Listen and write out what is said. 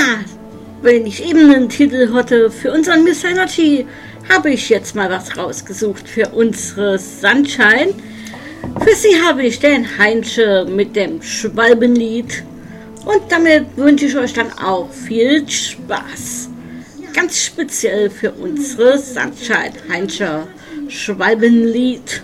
wenn ich eben einen Titel hatte für unseren Miss Energy, habe ich jetzt mal was rausgesucht für unsere Sunshine. Für sie habe ich den Heinche mit dem Schwalbenlied. Und damit wünsche ich euch dann auch viel Spaß. Ganz speziell für unsere Sunshine, Heinche Schwalbenlied.